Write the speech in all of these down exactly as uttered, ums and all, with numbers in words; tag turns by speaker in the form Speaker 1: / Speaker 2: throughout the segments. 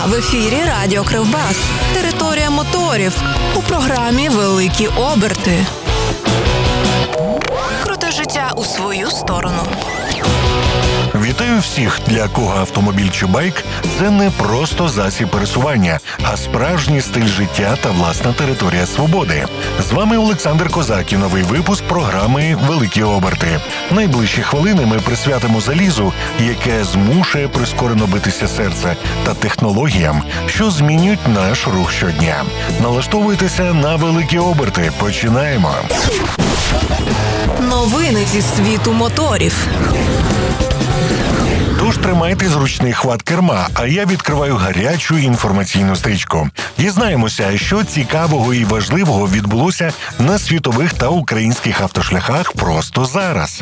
Speaker 1: В ефірі Радіо Кривбас. Територія моторів. У програмі «Великі оберти». Круте життя у свою сторону.
Speaker 2: Вітаю всіх, для кого автомобіль чи байк – це не просто засіб пересування, а справжній стиль життя та власна територія свободи. З вами Олександр Козак і новий випуск програми «Великі оберти». Найближчі хвилини ми присвятимо залізу, яке змушує прискорено битися серце, та технологіям, що змінюють наш рух щодня. Налаштовуйтеся на великі оберти. Починаємо!
Speaker 1: Новини зі світу моторів.
Speaker 2: Тож тримайте зручний хват керма, а я відкриваю гарячу інформаційну стрічку. Дізнаємося, що цікавого і важливого відбулося на світових та українських автошляхах просто зараз.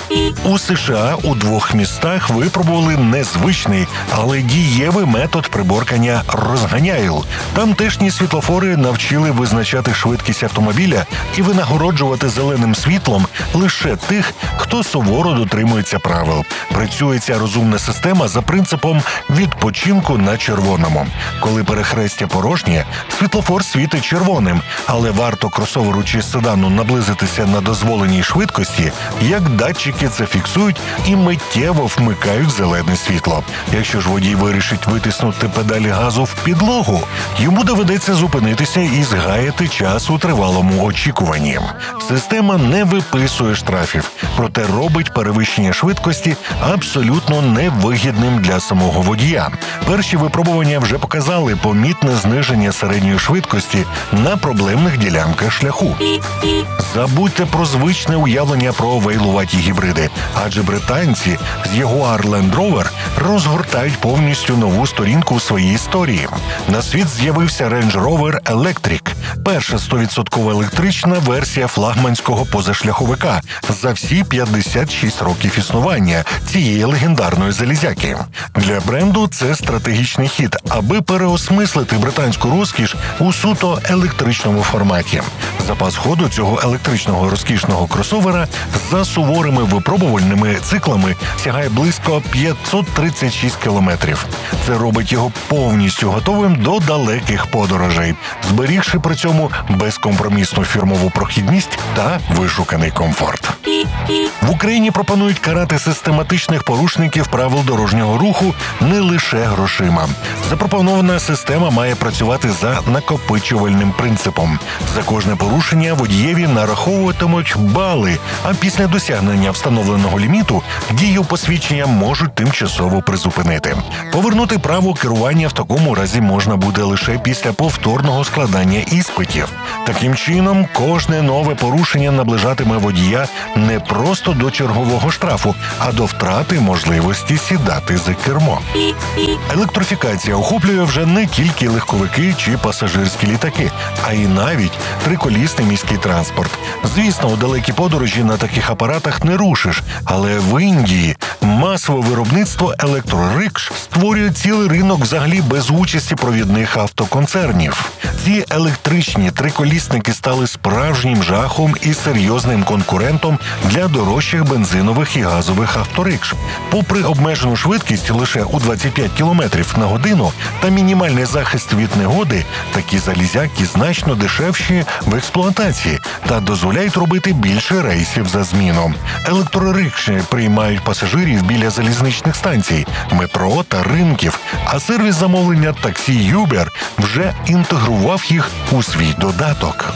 Speaker 2: У США у двох містах випробували незвичний, але дієвий метод приборкання розганяйл. Тамтешні світлофори навчили визначати швидкість автомобіля і винагороджувати зеленим світлом лише тих, хто суворо дотримується правил. Працює ця розумна система за принципом відпочинку на червоному. Коли перехрестя порожнє, світлофор світить червоним, але варто кросоверу чи седану наблизитися на дозволеній швидкості, як датчики це фіксують і миттєво вмикають зелене світло. Якщо ж водій вирішить витиснути педалі газу в підлогу, йому доведеться зупинитися і згаяти час у тривалому очікуванні. Система не виписує штрафів, проте робить перевищення швидкості абсолютно невигідним для самого водія. Перші випробування вже показали помітне зниження середньої швидкості на проблемних ділянках шляху. Забудьте про звичне уявлення про вейлуваті гібриди, адже британці з Jaguar Land Rover розгортають повністю нову сторінку у своїй історії. На світ з'явився Range Rover Electric, перша сто відсотків електрична версія флагманського позашляховика за всі п'ятдесят шість років існування цієї легендарної залізяки. Для бренду це стратегічний хід, аби переосмислити британську розкіш у суто електричному форматі. Запас ходу цього електричного розкішного кросовера за суворими випробувальними циклами сягає близько п'ятсот тридцять шість кілометрів. Це робить його повністю готовим до далеких подорожей, зберігши при цьому безкомпромісну фірмову прохідність та вишуканий комфорт. В Україні пропонують карати систематичних порушників правил дорожнього руху не лише грошима. Запропонована система має працювати за накопичувальним принципом. За кожне порушення водієві нараховуватимуть бали, а після досягнення встановленого ліміту дію посвідчення можуть тимчасово призупинити. Повернути право керування в такому разі можна буде лише після повторного складання іспитів. Таким чином, кожне нове порушення наближатиме водія не просто до чергового штрафу, а до втрати можливості сідати за кермо. Електрифікація охоплює вже не тільки легковики чи пасажирські літаки, а й навіть триколісний міський транспорт. Звісно, у далекі подорожі на таких апаратах не рушиш, але в Індії масове виробництво електрорикш створює цілий ринок взагалі без участі провідних автоконцернів. Ці електричні триколісники стали справжнім жахом і серйозним конкурентом для дорожчих бензинових і газових авторикш. Попри обмежену швидкість лише у двадцять п'ять кілометрів на годину та мінімальний захист від негоди, такі залізяки значно дешевші в експлуатації та дозволяють робити більше рейсів за зміну. Електрорикші приймають пасажирів біля залізничних станцій, метро та ринків, а сервіс замовлення таксі Uber вже інтегрував їх у свій додаток.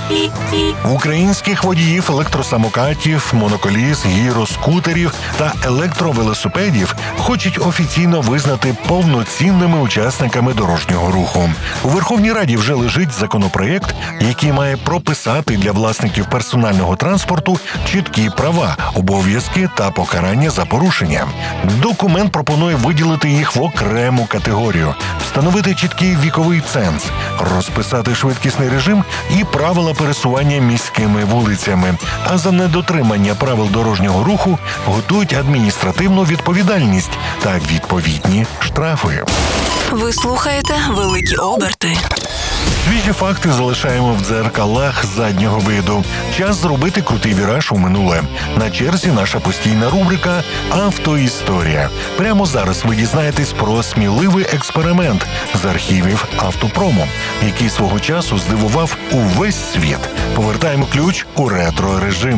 Speaker 2: Українських водіїв електросамокатів, моноколіс, гіроскутерів та електровелосипедів хочуть офіційно визнати повноцінними учасниками дорожнього руху. У Верховній Раді вже лежить законопроєкт, який має прописати для власників персонального транспорту чіткі права, обов'язки та покарання за порушення. Документ пропонує виділити їх в окрему категорію, встановити чіткий віковий ценз, розписати швидкісний режим і правила пересування міськими вулицями. А за недотримання правил дорожнього руху готують адміністративну відповідальність та відповідні штрафи.
Speaker 1: Ви слухаєте «Великі оберти».
Speaker 2: Свіжі факти залишаємо в дзеркалах заднього виду. Час зробити крутий віраж у минуле. На черзі наша постійна рубрика «Автоісторія». Прямо зараз ви дізнаєтесь про сміливий експеримент з архівів автопрому, який свого часу здивував увесь світ. Повертаємо ключ у ретро-режим.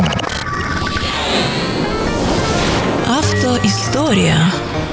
Speaker 1: Автоісторія.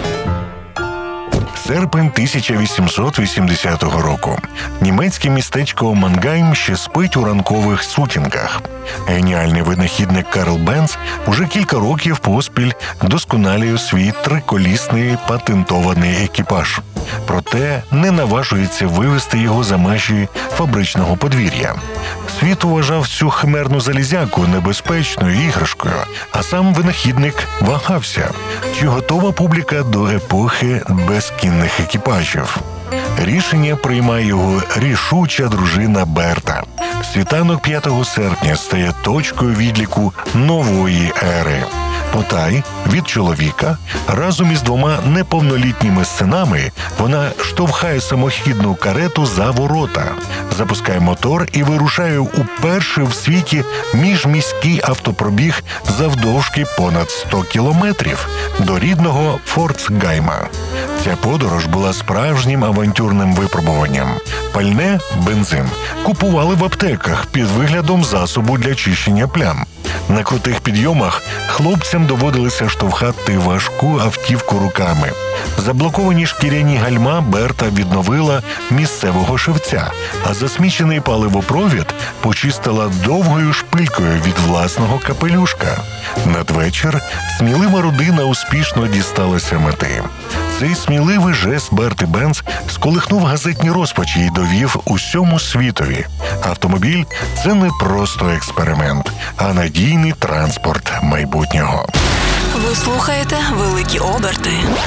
Speaker 2: Серпень тисяча вісімсот вісімдесятого року. Німецьке містечко Мангайм ще спить у ранкових сутінках. Геніальний винахідник Карл Бенц уже кілька років поспіль досконалює свій триколісний патентований екіпаж. Проте не наважується вивести його за межі фабричного подвір'я. Світ вважав цю химерну залізяку небезпечною іграшкою, а сам винахідник вагався, чи готова публіка до епохи безкінних екіпажів. Рішення приймає його рішуча дружина Берта. Світанок п'ятого серпня стає точкою відліку нової ери. Потай від чоловіка разом із двома неповнолітніми синами вона штовхає самохідну карету за ворота, запускає мотор і вирушає у перший в світі міжміський автопробіг завдовжки понад сто кілометрів до рідного Форцгайма. Ця подорож була справжнім авантюрним випробуванням. Пальне, бензин купували в аптеках під виглядом засобу для чищення плям. На крутих підйомах хлопцям доводилося штовхати важку автівку руками. Заблоковані шкіряні гальма Берта відновила місцевого шевця, а засмічений паливопровід почистила довгою шпилькою від власного капелюшка. Надвечір смілива родина успішно дісталася мети. Цей сміливий жест Берти Бенц сколихнув газетні розпачі і довів усьому світові. Автомобіль – це не просто експеримент, а надійний транспорт майбутнього.
Speaker 1: Ви слухаєте «Великі оберти».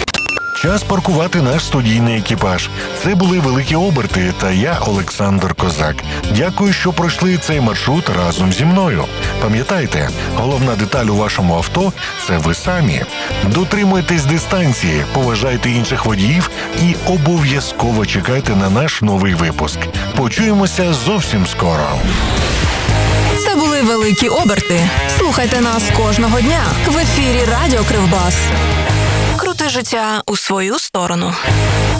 Speaker 2: Час паркувати наш студійний екіпаж. Це були «Великі оберти» та я, Олександр Козак. Дякую, що пройшли цей маршрут разом зі мною. Пам'ятайте, головна деталь у вашому авто – це ви самі. Дотримуйтесь дистанції, поважайте інших водіїв і обов'язково чекайте на наш новий випуск. Почуємося зовсім скоро.
Speaker 1: Це були «Великі оберти». Слухайте нас кожного дня в ефірі Радіо Кривбас. Крути життя у свою сторону.